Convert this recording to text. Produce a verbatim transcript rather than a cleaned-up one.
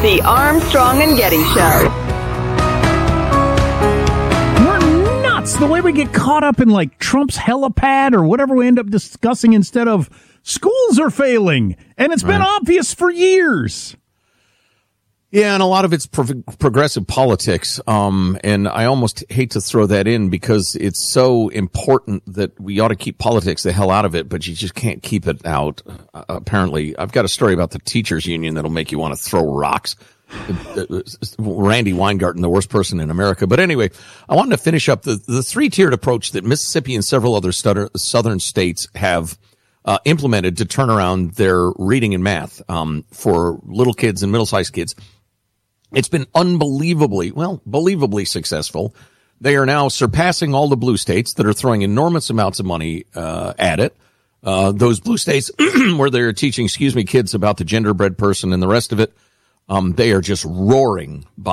The Armstrong and Getty Show. We're nuts the way we get caught up in like Trump's helipad or whatever we end up discussing instead of schools are failing. And it's been right. obvious for years. Yeah, and a lot of it's pro- progressive politics, um, and I almost hate to throw that in because it's so important that we ought to keep politics the hell out of it, but you just can't keep it out, uh, apparently. I've got a story about the teachers union that'll make you want to throw rocks. Randy Weingarten, the worst person in America. But anyway, I wanted to finish up the, the three-tiered approach that Mississippi and several other stutter, southern states have uh, implemented to turn around their reading and math um, for little kids and middle-sized kids. It's been unbelievably, well, believably successful. They are now surpassing all the blue states that are throwing enormous amounts of money uh, at it. Uh, those blue states where they're teaching, excuse me, kids about the genderbread person and the rest of it, um, they are just roaring by.